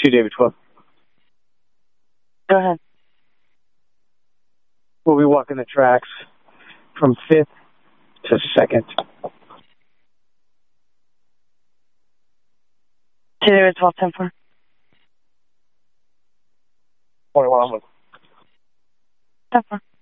2 David 12. Go ahead. We'll be walking the tracks from 5th to 2nd. 2 David 12, 10-4. 21 onward. 10-4.